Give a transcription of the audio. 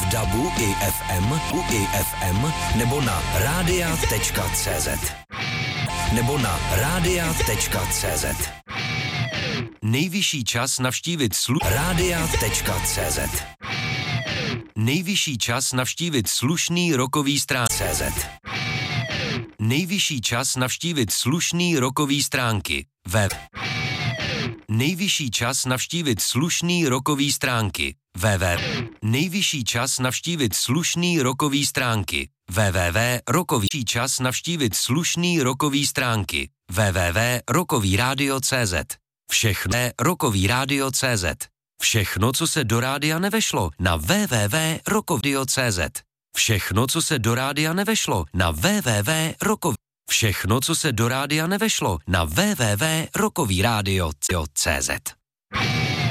v DABu i FM nebo na radia.cz. Nejvyšší čas navštívit radia.cz. Nejvyšší čas navštívit slušný rockový CZ. Nejvyšší čas navštívit slušný rockový stránky web. Nejvyšší čas navštívit slušný rockový stránky www. Nejvyšší čas navštívit slušný rockový stránky www.rockový čas navštívit slušný rockový stránky www.rockovyradio.cz. Všechno rockovyradio.cz. Všechno, co se do rádia nevešlo, na www.rockovyradio.cz. Všechno, co se do rádia nevešlo, na www.rockovyradio.cz. Všechno, co se do rádia nevešlo, na www.rockovyradio.cz.